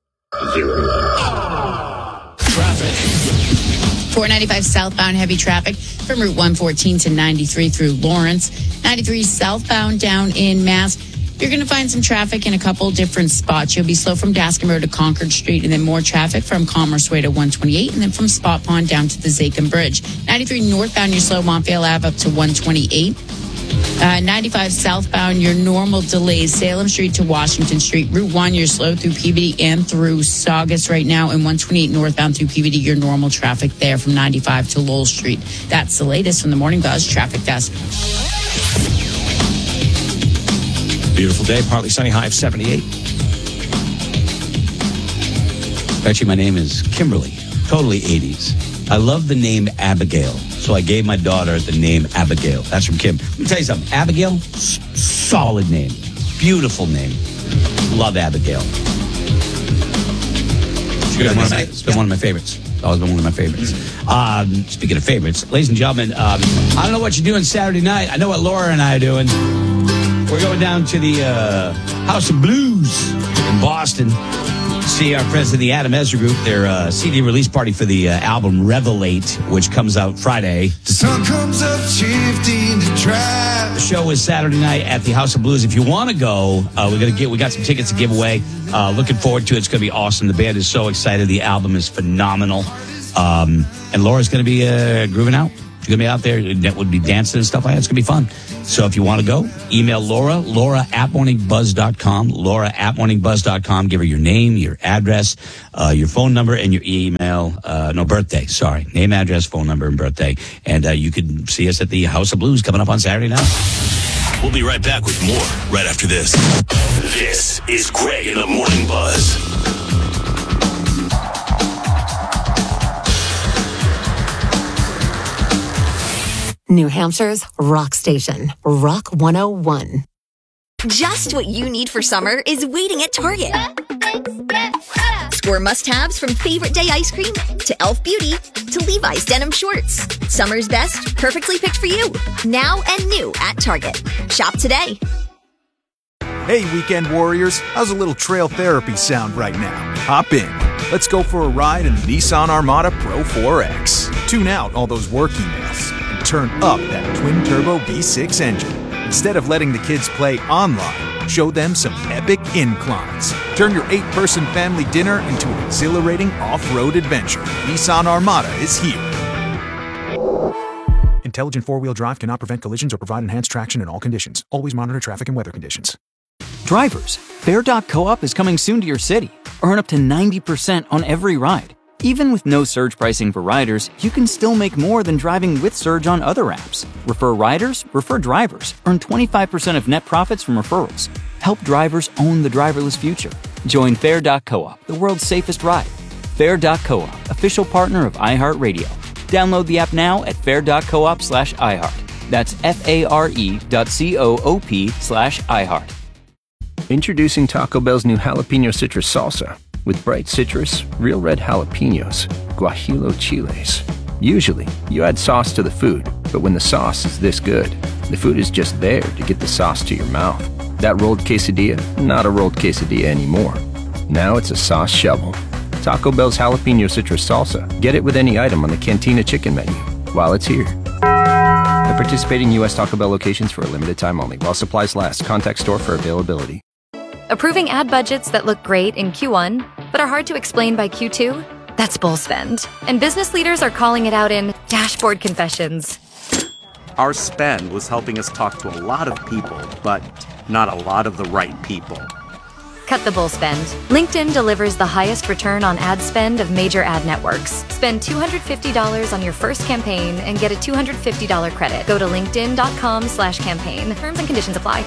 Traffic. 495 southbound heavy traffic from Route 114 to 93 through Lawrence. 93 southbound down in Mass. You're going to find some traffic in a couple different spots. You'll be slow from Daskin Road to Concord Street, and then more traffic from Commerce Way to 128, and then from Spot Pond down to the Zakin Bridge. 93 northbound, you're slow Montreal Ave up to 128. 95 southbound, your normal delays, Salem Street to Washington Street. Route 1, you're slow through Peabody and through Saugus right now. And 128 northbound through Peabody, your normal traffic there from 95 to Lowell Street. That's the latest from the Morning Buzz Traffic Desk. Beautiful day, partly sunny, high of 78. Actually, my name is Kimberly, totally 80s. I love the name Abigail, so I gave my daughter the name Abigail. That's from Kim. Let me tell you something. Abigail, solid name. Beautiful name. Love Abigail. It's been one of my favorites. Always been one of my favorites. Speaking of favorites, ladies and gentlemen, I don't know what you're doing Saturday night. I know what Laura and I are doing. We're going down to the House of Blues in Boston. See our friends in the Adam Ezra Group, their CD release party for the album Revelate, which comes out Friday. The sun comes up shifting to try. The show is Saturday night at the House of Blues. If you want to go, we got some tickets to give away. Looking forward to it. It's going to be awesome. The band is so excited. The album is phenomenal. And Laura's going to be grooving out. She's going to be out there. That would be dancing and stuff like that. It's going to be fun. So if you want to go, email Laura at morningbuzz.com. Laura at morningbuzz.com. Give her your name, your address, your phone number, and your email. Birthday. Sorry. Name, address, phone number, and birthday. And you can see us at the House of Blues coming up on Saturday night. We'll be right back with more right after this. This is Greg in the Morning Buzz. New Hampshire's rock station, Rock 101. Just what you need for summer is waiting at Target. Score must-haves from Favorite Day ice cream to Elf Beauty to Levi's denim shorts. Summer's best, perfectly picked for you. Now and new at Target. Shop today. Hey, weekend warriors. How's a little trail therapy sound right now? Hop in. Let's go for a ride in the Nissan Armada Pro 4X. Tune out all those work emails and turn up that twin-turbo V6 engine. Instead of letting the kids play online, show them some epic inclines. Turn your 8-person family dinner into an exhilarating off-road adventure. Nissan Armada is here. Intelligent four-wheel drive cannot prevent collisions or provide enhanced traction in all conditions. Always monitor traffic and weather conditions. Drivers, Fair.coop is coming soon to your city. Earn up to 90% on every ride. Even with no surge pricing for riders, you can still make more than driving with Surge on other apps. Refer riders, refer drivers. Earn 25% of net profits from referrals. Help drivers own the driverless future. Join Fair.coop, the world's safest ride. Fair.coop, official partner of iHeartRadio. Download the app now at fair.coop/iHeart. That's FARE.coop/iHeart. Introducing Taco Bell's new jalapeno citrus salsa. With bright citrus, real red jalapenos, guajillo chiles. Usually, you add sauce to the food, but when the sauce is this good, the food is just there to get the sauce to your mouth. That rolled quesadilla, not a rolled quesadilla anymore. Now it's a sauce shovel. Taco Bell's jalapeno citrus salsa. Get it with any item on the Cantina chicken menu while it's here. At participating U.S. Taco Bell locations for a limited time only. While supplies last, contact store for availability. Approving ad budgets that look great in Q1, but are hard to explain by Q2? That's bull spend. And business leaders are calling it out in dashboard confessions. Our spend was helping us talk to a lot of people, but not a lot of the right people. Cut the bull spend. LinkedIn delivers the highest return on ad spend of major ad networks. Spend $250 on your first campaign and get a $250 credit. Go to linkedin.com/campaign. Terms and conditions apply.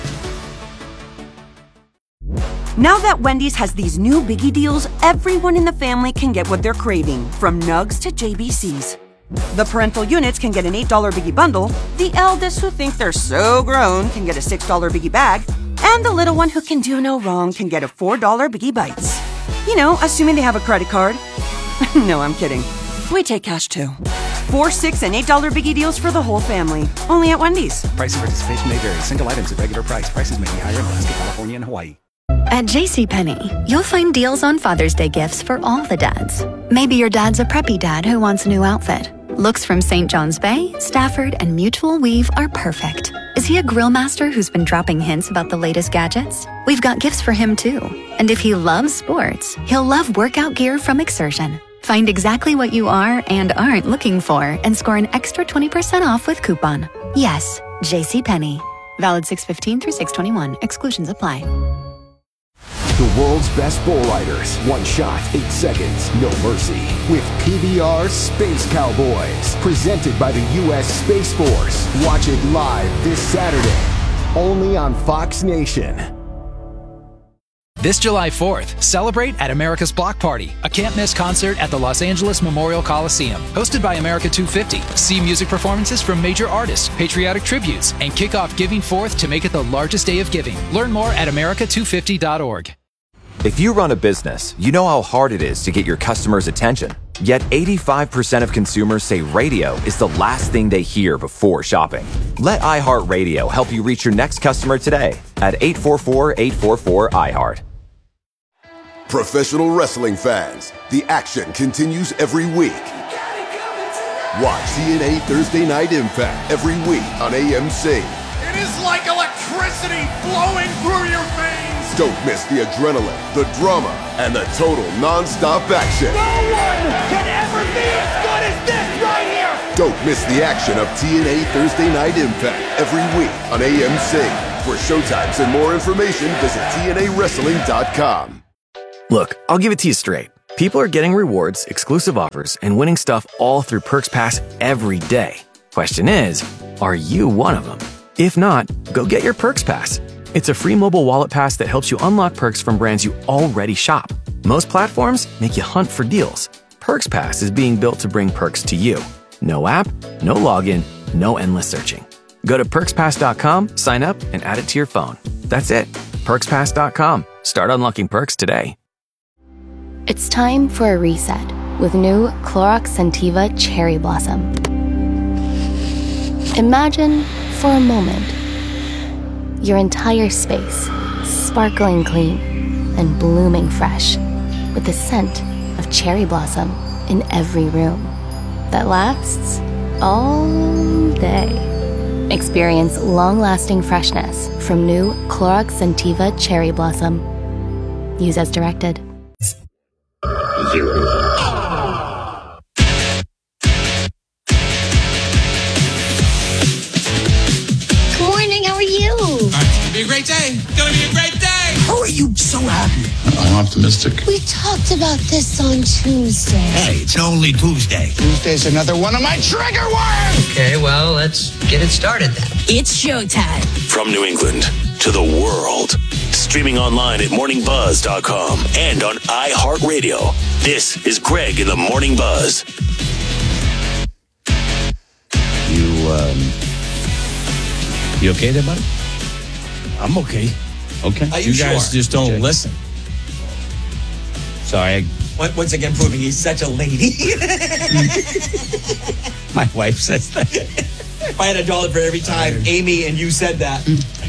Now that Wendy's has these new biggie deals, everyone in the family can get what they're craving, from nugs to JBCs. The parental units can get an $8 biggie bundle, the eldest who think they're so grown can get a $6 biggie bag, and the little one who can do no wrong can get a $4 biggie bites. You know, assuming they have a credit card. No, I'm kidding. We take cash too. $4, $6, and $8 biggie deals for the whole family. Only at Wendy's. Price and participation may vary. Single items at regular price. Prices may be higher in Alaska, California, and Hawaii. At JCPenney, you'll find deals on Father's Day gifts for all the dads. Maybe your dad's a preppy dad who wants a new outfit. Looks from St. John's Bay, Stafford, and Mutual Weave are perfect. Is he a grill master who's been dropping hints about the latest gadgets? We've got gifts for him too. And if he loves sports, he'll love workout gear from Exertion. Find exactly what you are and aren't looking for and score an extra 20% off with coupon. Yes, JCPenney. Valid 6/15 through 6/21. Exclusions apply. The world's best bull riders. One shot, 8 seconds, no mercy. With PBR Space Cowboys. Presented by the U.S. Space Force. Watch it live this Saturday. Only on Fox Nation. This July 4th, celebrate at America's Block Party, a can't-miss concert at the Los Angeles Memorial Coliseum. Hosted by America 250. See music performances from major artists, patriotic tributes, and kick off Giving Forth to make it the largest day of giving. Learn more at america250.org. If you run a business, you know how hard it is to get your customers' attention. Yet 85% of consumers say radio is the last thing they hear before shopping. Let iHeartRadio help you reach your next customer today at 844-844-iHeart. Professional wrestling fans, the action continues every week. Watch TNA Thursday Night Impact every week on AMC. It is like electricity flowing through your veins. Don't miss the adrenaline, the drama, and the total non-stop action. No one can ever be as good as this right here. Don't miss the action of TNA Thursday Night Impact every week on AMC. For showtimes and more information, visit TNAWrestling.com. Look, I'll give it to you straight. People are getting rewards, exclusive offers, and winning stuff all through Perks Pass every day. Question is, are you one of them? If not, go get your Perks Pass. It's a free mobile wallet pass that helps you unlock perks from brands you already shop. Most platforms make you hunt for deals. Perks Pass is being built to bring perks to you. No app, no login, no endless searching. Go to perkspass.com, sign up, and add it to your phone. That's it. Perkspass.com. Start unlocking perks today. It's time for a reset with new Clorox Scentiva Cherry Blossom. Imagine, for a moment, your entire space sparkling clean and blooming fresh with the scent of cherry blossom in every room that lasts all day. Experience long-lasting freshness from new Clorox Scentiva Cherry Blossom. Use as directed. 0. Good morning, how are you? It's gonna be a great day. It's gonna be a great day. How are you so happy? I'm optimistic. We talked about this on Tuesday. Hey, it's only Tuesday. Tuesday's another one of my trigger words. Okay, well, let's get it started then. It's showtime. From New England to the world. Streaming online at morningbuzz.com and on iHeartRadio. This is Greg in the Morning Buzz. You okay there, buddy? I'm okay. Okay. Are You guys just don't listen. Sorry, Once again, proving he's such a lady. my wife says that. If I had $1 for every time Amy and you said that.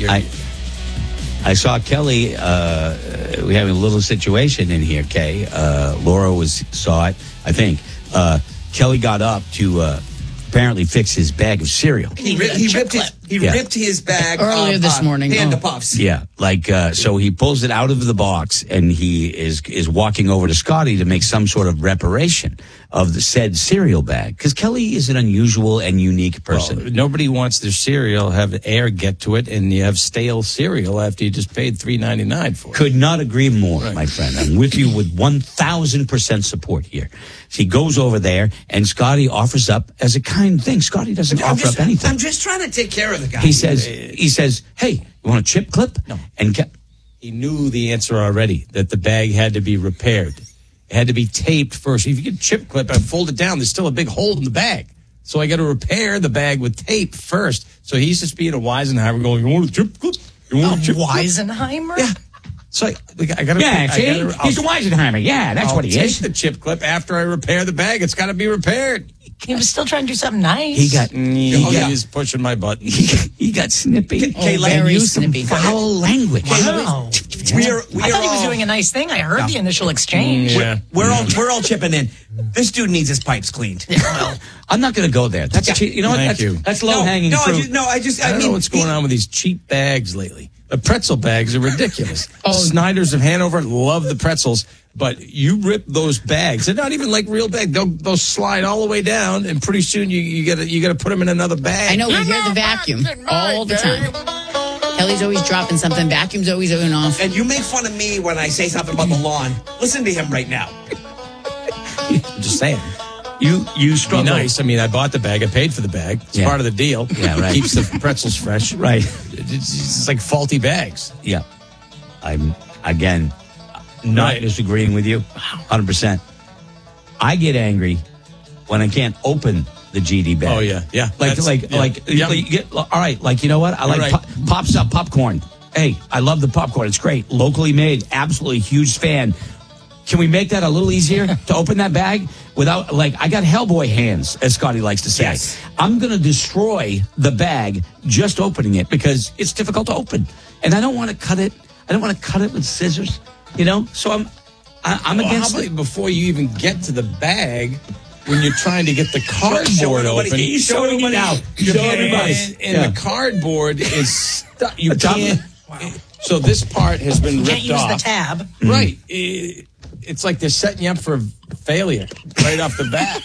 I saw Kelly. We having a little situation in here, Kay. Laura saw it, I think. Kelly got up to apparently fix his bag of cereal. He ripped his bag earlier this morning. Panda Puffs. Yeah, so he pulls it out of the box and he is walking over to Scotty to make some sort of reparation of the said cereal bag, because Kelly is an unusual and unique person. Well, nobody wants their cereal have air get to it, and you have stale cereal after you just paid $3.99 for it. Could not agree more, my friend. I'm with you with 1,000% support here. So he goes over there, and Scotty offers up as a kind thing. Scotty doesn't offer up anything. I'm just trying to take care of the guy. He says, "Hey, you want a chip clip?" No. And he knew the answer already, that the bag had to be repaired. It had to be taped first. If you get a chip clip and fold it down, there's still a big hole in the bag. So I got to repair the bag with tape first. So he's just being a Weisenheimer going, "You want a chip clip? You want a chip clip?" Weisenheimer? Yeah. So I got to. Yeah, he's a Weisenheimer. Yeah, that's what he is. Take the chip clip after I repair the bag. It's got to be repaired. He was still trying to do something nice. He's pushing my button. He got snippy. Very used snippy. some foul language. Wow. I thought he was doing a nice thing. I heard the initial exchange. Yeah. We're all chipping in. This dude needs his pipes cleaned. Yeah, well, I'm not going to go there. That's you know what? Thank you. That's low hanging fruit. I don't know what's going on with these cheap bags lately. The pretzel bags are ridiculous. Snyder's of Hanover love the pretzels, but you rip those bags. They're not even like real bags. They'll slide all the way down, and pretty soon you got to put them in another bag. I know, we hear the vacuum all the time. Kelly's always dropping something. Vacuum's always going off. And you make fun of me when I say something about the lawn. Listen to him right now. I'm just saying. You struggle. Be nice. I mean, I bought the bag. I paid for the bag. It's part of the deal. Yeah, right. Keeps the pretzels fresh. Right. It's like faulty bags. Yeah. I'm, again, not disagreeing with you. 100%. I get angry when I can't open the GD bag. Oh, yeah. Yeah. All right. Like, you know what? I like Pops Up popcorn. Hey, I love the popcorn. It's great. Locally made. Absolutely huge fan. Can we make that a little easier to open that bag without, I got Hellboy hands, as Scotty likes to say. Yes. I'm going to destroy the bag just opening it because it's difficult to open. And I don't want to cut it. I don't want to cut it with scissors, So I'm against it. Before you even get to the bag, when you're trying to get the cardboard open. He's showing it now. And the cardboard is stuck. You can't. So this part has been ripped off. You can't use the tab. Right. It's like they're setting you up for failure right off the bat.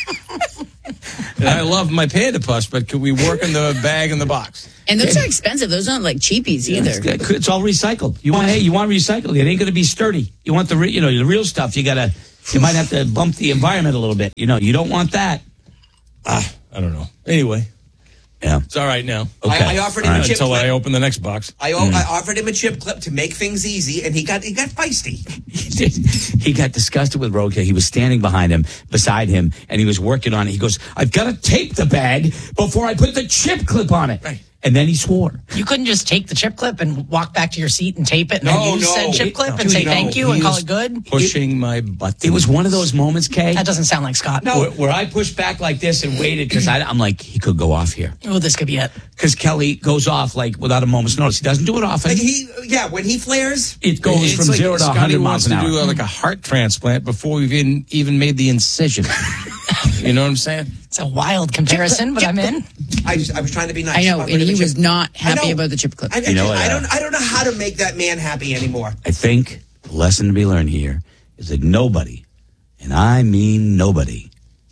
And I love my Panda Puffs, but could we work in the bag and the box? And those are expensive. Those aren't like cheapies either. It's all recycled. You want recycled. It ain't going to be sturdy. You want the real stuff. You might have to bump the environment a little bit. You don't want that. I don't know. Anyway. Yeah. It's all right now. Okay. I offered him a chip until clip. I open the next box. I offered him a chip clip to make things easy, and he got feisty. He got disgusted with roadkill. He was standing beside him, and he was working on it. He goes, "I've got to tape the bag before I put the chip clip on it." Right. And then he swore. You couldn't just take the chip clip and walk back to your seat and tape it and then use said chip clip and say thank you and call it good? Pushing my buttons. It was one of those moments, Kay. That doesn't sound like Scott. No. Where I pushed back like this and waited because I'm like, he could go off here. Oh, this could be it. Because Kelly goes off like without a moment's notice. He doesn't do it often. When he flares, it goes from 0 to 100 miles an hour. Scotty wants to do like a heart transplant before we've even made the incision. You know what I'm saying? It's a wild comparison, but I'm in. I was trying to be nice. I know, and he was not happy about the chip clip. I don't know how to make that man happy anymore. I think the lesson to be learned here is that nobody, and I mean nobody,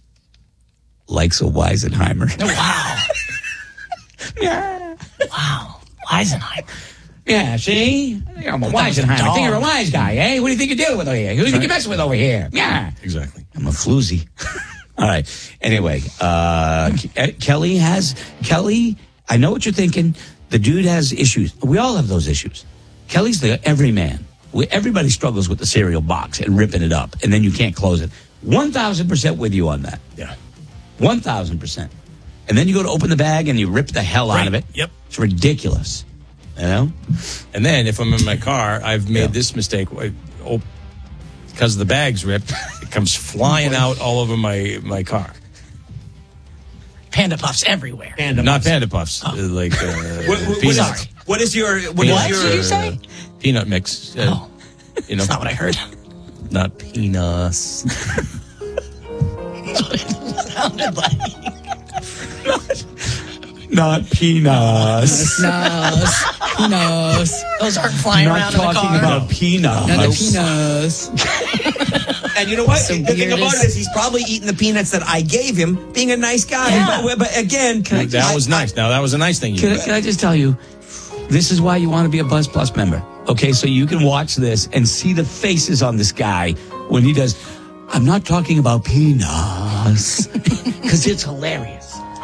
likes a Weisenheimer. Wow. Yeah. Wow. Weisenheimer. Yeah, see? I'm a Weisenheimer. I think you're a wise guy, eh? What do you think you're dealing with over here? Who do you think you're messing with over here? Yeah. Exactly. I'm a floozy. All right. Anyway, Kelly, I know what you're thinking. The dude has issues. We all have those issues. Kelly's the everyman. Everybody struggles with the cereal box and ripping it up, and then you can't close it. 1,000% with you on that. Yeah. 1,000%. And then you go to open the bag and you rip the hell out of it. Yep. It's ridiculous. You know? And then if I'm in my car, I've made this mistake. Because the bag's ripped, it comes flying out all over my car. Panda Puffs everywhere. Not Panda Puffs. Like peanuts. What did you say? Peanut mix. That's not what I heard. Not peanuts. That's what it sounded like. Not peanuts. Peanuts. Those aren't flying around in the car. Not talking about peanuts. Not peanuts. And you know what? The thing about it is he's probably eating the peanuts that I gave him, being a nice guy. Yeah. But again... That was nice. Now, that was a nice thing you did. Can I just tell you, this is why you want to be a Buzz Plus member. Okay, so you can watch this and see the faces on this guy when he does, I'm not talking about peanuts, because it's hilarious.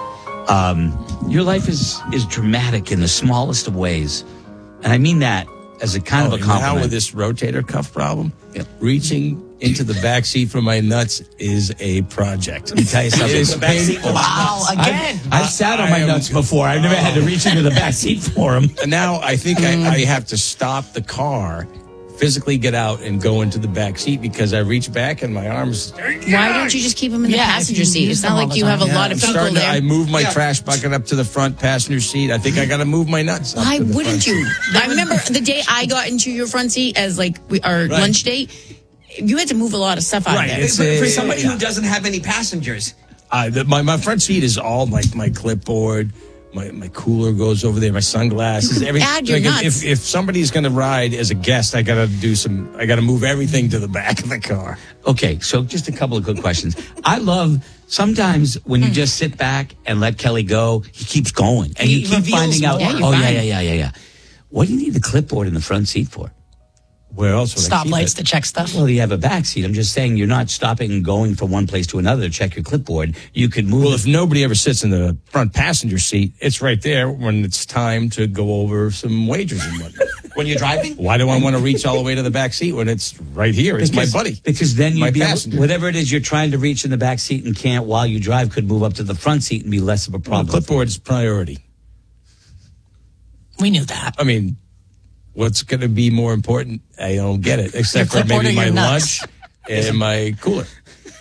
Your life is dramatic in the smallest of ways. And I mean that as a kind of a compliment. Now with this rotator cuff problem, reaching into the back seat for my nuts is a project. Let me tell you something. It is painful. Wow, again. I've sat on my nuts before. I've never had to reach into the back seat for them. And now I think I have to stop the car, physically get out and go into the back seat because I reach back and my arms... Why don't you just keep them in the passenger seat? It's not like you have a lot of people there. I move my trash bucket up to the front passenger seat. I think I got to move my nuts up Why to the wouldn't front you? seat. I remember the day I got into your front seat as our lunch date. You had to move a lot of stuff out of there. For somebody who doesn't have any passengers. My front seat is all my clipboard. My cooler goes over there. My sunglasses. Everything. Add your nuts. If somebody's going to ride as a guest, I got to move everything to the back of the car. Okay, so just a couple of good questions. I love sometimes when you just sit back and let Kelly go, he keeps going, and you keep finding out. Yeah. What do you need the clipboard in the front seat for? Where else would I keep Stoplights it? to check stuff. Well, you have a back seat. I'm just saying you're not stopping and going from one place to another to check your clipboard. You could move. Well, if nobody ever sits in the front passenger seat, it's right there when it's time to go over some wagers and whatnot. When you're driving? Why do I want to reach all the way to the back seat when it's right here? It's my buddy. Because then you'd be passenger. whatever it is you're trying to reach in the back seat and can't while you drive could move up to the front seat and be less of a problem. Well, clipboard is priority. We knew that. I mean, what's going to be more important? I don't get it, except for maybe my lunch and my cooler.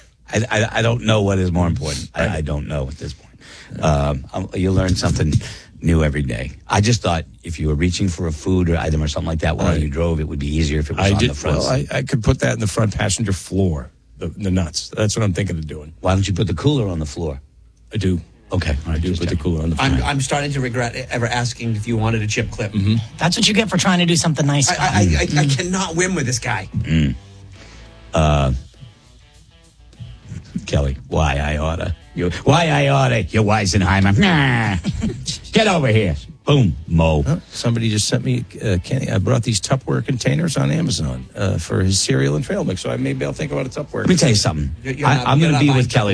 I don't know what is more important. I don't know at this point. You'll learn something new every day. I just thought if you were reaching for a food or item or something like that while you drove, it would be easier if it was on the front. Well, I could put that in the front passenger floor, the nuts. That's what I'm thinking of doing. Why don't you put the cooler on the floor? I do. Okay. I do put the cooler on the floor. I'm starting to regret ever asking if you wanted a chip clip. That's what you get for trying to do something nice. I cannot win with this guy. Kelly, why I oughta. You Weisenheimer. Nah. Get over here. Boom, Mo. Somebody just sent me, Kenny, I brought these Tupperware containers on Amazon for his cereal and trail mix, so maybe I'll think about a Tupperware. Let me tell you something. I'm going to be with Kelly